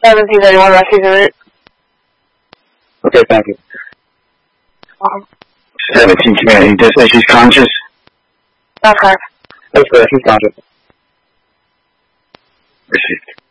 1731 Rescues en route. Okay, thank you. 17 Community, does say she's conscious? That's correct. That's correct, she's conscious. Received.